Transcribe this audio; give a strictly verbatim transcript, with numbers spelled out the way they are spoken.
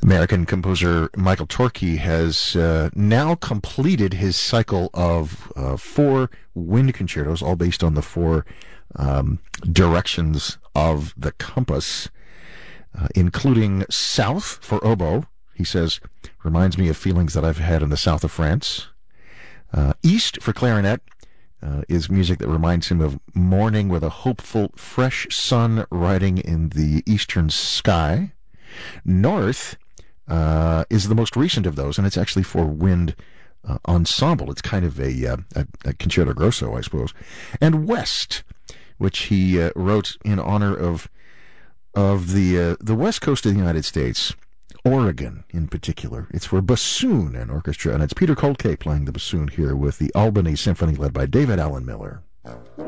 American composer Michael Torke has uh, now completed his cycle of uh, four wind concertos, all based on the four um, directions of the compass, uh, including South for oboe. He says, reminds me of feelings that I've had in the south of France. Uh, East for clarinet uh, is music that reminds him of morning with a hopeful, fresh sun riding in the eastern sky. North Uh, is the most recent of those, and it's actually for wind uh, ensemble. It's kind of a, uh, a, a concerto grosso, I suppose. And West, which he uh, wrote in honor of of the uh, the west coast of the United States, Oregon in particular. It's for bassoon and orchestra, and it's Peter Kolke playing the bassoon here with the Albany Symphony led by David Allen Miller.